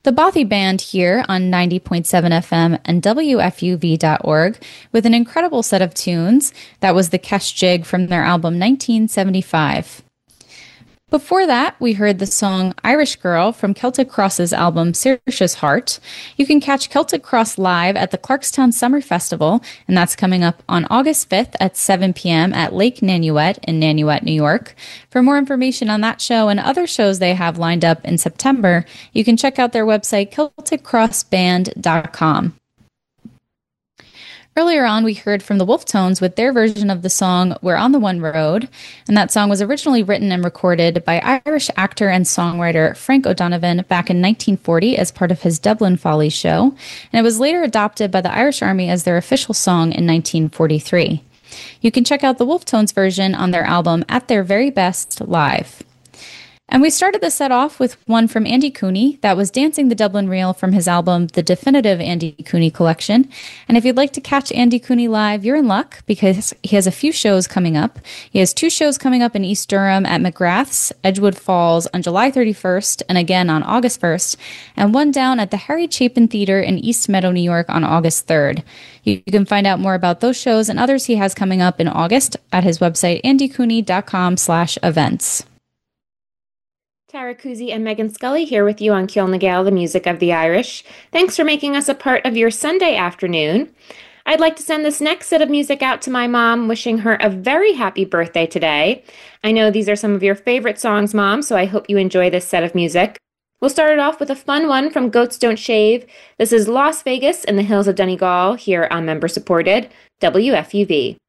The Bothy Band here on 90.7 FM and WFUV.org with an incredible set of tunes. That was the Kesh Jig from their album 1975. Before that, we heard the song Irish Girl from Celtic Cross's album Saoirse's Heart. You can catch Celtic Cross live at the Clarkstown Summer Festival, and that's coming up on August 5th at 7 p.m. at Lake Nanuet in Nanuet, New York. For more information on that show and other shows they have lined up in September, you can check out their website, CelticCrossBand.com. Earlier on, we heard from the Wolftones with their version of the song We're on the One Road, and that song was originally written and recorded by Irish actor and songwriter Frank O'Donovan back in 1940 as part of his Dublin Follies show, and it was later adopted by the Irish Army as their official song in 1943. You can check out the Wolftones version on their album At Their Very Best Live. And we started the set off with one from Andy Cooney that was Dancing the Dublin Reel from his album The Definitive Andy Cooney Collection. And if you'd like to catch Andy Cooney live, you're in luck because he has a few shows coming up. He has 2 shows coming up in East Durham at McGrath's, Edgewood Falls on July 31st and again on August 1st, and one down at the Harry Chapin Theater in East Meadow, New York on August 3rd. You can find out more about those shows and others he has coming up in August at his website, andycooney.com/events. Tara Kuzi and Megan Scully here with you on Ceol na Gael, the music of the Irish. Thanks for making us a part of your Sunday afternoon. I'd like to send this next set of music out to my mom, wishing her a very happy birthday today. I know these are some of your favorite songs, Mom, so I hope you enjoy this set of music. We'll start it off with a fun one from Goats Don't Shave. This is Las Vegas in the hills of Donegal here on member-supported WFUV.